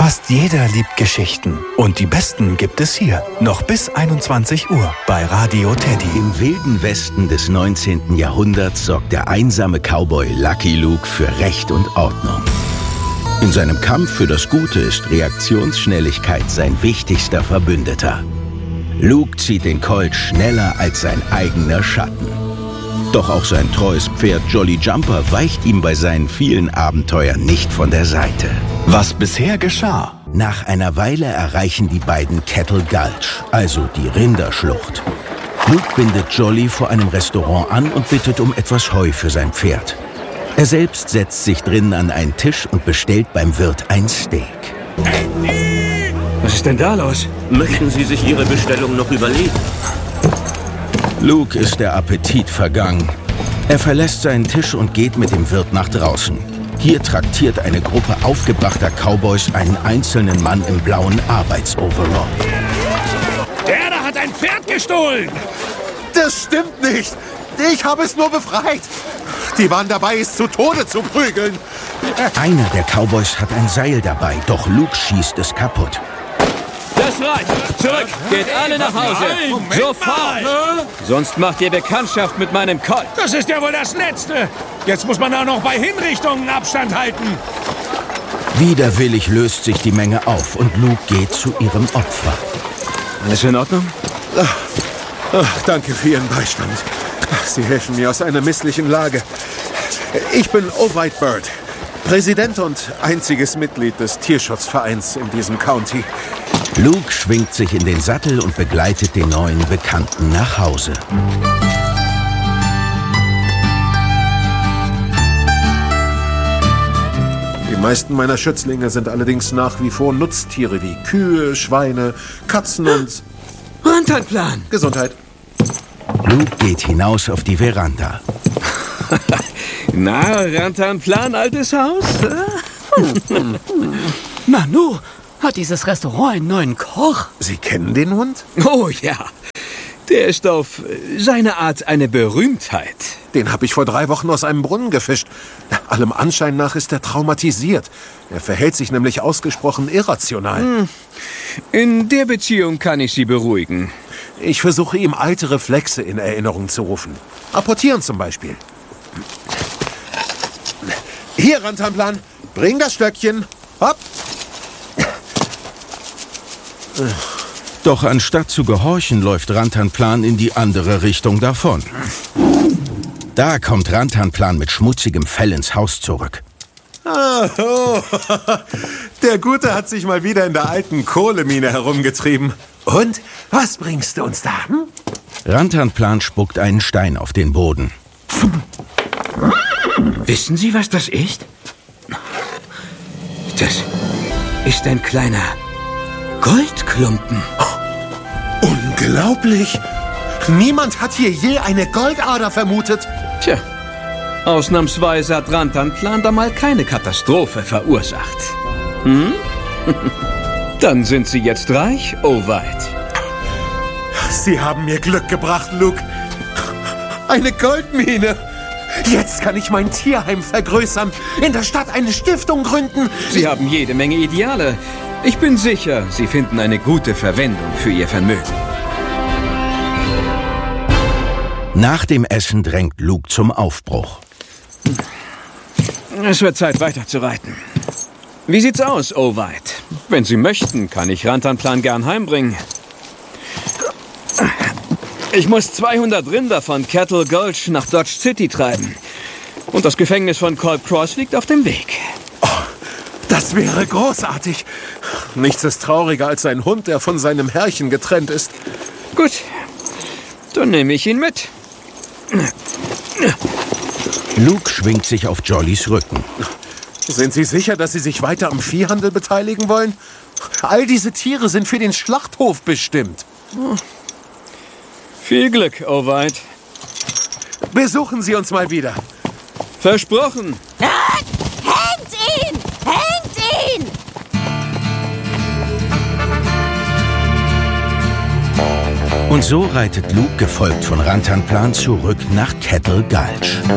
Fast jeder liebt Geschichten. Und die besten gibt es hier. Noch bis 21 Uhr bei Radio Teddy. Im wilden Westen des 19. Jahrhunderts sorgt der einsame Cowboy Lucky Luke für Recht und Ordnung. In seinem Kampf für das Gute ist Reaktionsschnelligkeit sein wichtigster Verbündeter. Luke zieht den Colt schneller als sein eigener Schatten. Doch auch sein treues Pferd Jolly Jumper weicht ihm bei seinen vielen Abenteuern nicht von der Seite. Was bisher geschah? Nach einer Weile erreichen die beiden Kettle Gulch, also die Rinderschlucht. Luke bindet Jolly vor einem Restaurant an und bittet um etwas Heu für sein Pferd. Er selbst setzt sich drinnen an einen Tisch und bestellt beim Wirt ein Steak. Was ist denn da los? Möchten Sie sich Ihre Bestellung noch überlegen? Luke ist der Appetit vergangen. Er verlässt seinen Tisch und geht mit dem Wirt nach draußen. Hier traktiert eine Gruppe aufgebrachter Cowboys einen einzelnen Mann im blauen Arbeitsoverall. Der da hat ein Pferd gestohlen! Das stimmt nicht! Ich habe es nur befreit! Die waren dabei, es zu Tode zu prügeln! Einer der Cowboys hat ein Seil dabei, doch Luke schießt es kaputt. Das reicht! Zurück! Geht alle nach Hause! Sofort! Sonst macht ihr Bekanntschaft mit meinem Colt. Das ist ja wohl das Letzte. Jetzt muss man auch noch bei Hinrichtungen Abstand halten. Widerwillig löst sich die Menge auf und Luke geht zu ihrem Opfer. Alles in Ordnung? Danke für Ihren Beistand. Sie helfen mir aus einer misslichen Lage. Ich bin Ovite Bird, Präsident und einziges Mitglied des Tierschutzvereins in diesem County. Luke schwingt sich in den Sattel und begleitet den neuen Bekannten nach Hause. Die meisten meiner Schützlinge sind allerdings nach wie vor Nutztiere wie Kühe, Schweine, Katzen und... Rantanplan! Gesundheit. Luke geht hinaus auf die Veranda. Na, Rantanplan, altes Haus? Nanu, hat dieses Restaurant einen neuen Koch? Sie kennen den Hund? Oh ja, der ist auf seine Art eine Berühmtheit. Den habe ich vor 3 Wochen aus einem Brunnen gefischt. Allem Anschein nach ist er traumatisiert. Er verhält sich nämlich ausgesprochen irrational. In der Beziehung kann ich Sie beruhigen. Ich versuche ihm alte Reflexe in Erinnerung zu rufen. Apportieren zum Beispiel. Hier, Rantanplan, bring das Stöckchen. Hopp. Doch anstatt zu gehorchen, läuft Rantanplan in die andere Richtung davon. Da kommt Rantanplan mit schmutzigem Fell ins Haus zurück. Der Gute hat sich mal wieder in der alten Kohlemine herumgetrieben. Und, was bringst du uns da? Rantanplan spuckt einen Stein auf den Boden. Wissen Sie, was das ist? Das ist ein kleiner Goldklumpen. Unglaublich! Niemand hat hier je eine Goldader vermutet. Tja, ausnahmsweise hat Rantanplan da mal keine Katastrophe verursacht. Dann sind Sie jetzt reich, Ovite. Sie haben mir Glück gebracht, Luke. Eine Goldmine. Jetzt kann ich mein Tierheim vergrößern, in der Stadt eine Stiftung gründen. Sie haben jede Menge Ideale. Ich bin sicher, Sie finden eine gute Verwendung für Ihr Vermögen. Nach dem Essen drängt Luke zum Aufbruch. Es wird Zeit, weiterzureiten. Wie sieht's aus, Ovite? Wenn Sie möchten, kann ich Rantanplan gern heimbringen. Ich muss 200 Rinder von Kettle Gulch nach Dodge City treiben. Und das Gefängnis von Culp Cross liegt auf dem Weg. Oh, das wäre großartig. Nichts ist trauriger als ein Hund, der von seinem Herrchen getrennt ist. Gut, dann nehme ich ihn mit. Luke schwingt sich auf Jollys Rücken. Sind Sie sicher, dass Sie sich weiter am Viehhandel beteiligen wollen? All diese Tiere sind für den Schlachthof bestimmt. Viel Glück, Ovite. Besuchen Sie uns mal wieder. Versprochen. Hängt ihn! Hängt ihn! Und so reitet Luke, gefolgt von Rantanplan, zurück nach Kettle Gulch.